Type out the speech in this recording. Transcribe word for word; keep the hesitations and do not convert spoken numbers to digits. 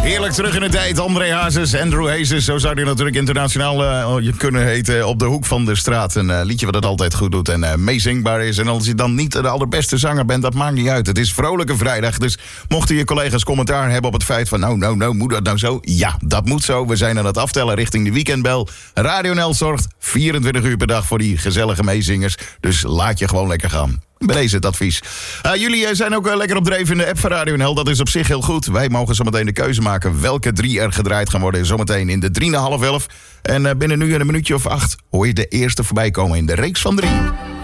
Heerlijk terug in de tijd. André Hazes, Andrew Hazes. Zo zou hij natuurlijk internationaal uh, kunnen heten. Op de hoek van de straat. Een uh, liedje wat het altijd goed doet en uh, meezingbaar is. En als je dan niet de allerbeste zanger bent, dat maakt niet uit. Het is Vrolijke Vrijdag. Dus mochten je collega's commentaar hebben op het feit van... nou, nou, nou, moet dat nou zo? Ja, dat moet zo. We zijn aan het aftellen richting de weekendbel. Radio N L zorgt vierentwintig uur per dag voor die gezellige meezingers. Dus laat je gewoon lekker gaan. Bij deze het advies. Uh, jullie uh, zijn ook uh, lekker op dreef in de app van Radio N L. Dat is op zich heel goed. Wij mogen zometeen de keuze maken welke drie er gedraaid gaan worden. Zometeen in de drie na half elf. En uh, binnen nu een minuutje of acht hoor je de eerste voorbij komen in de reeks van drie.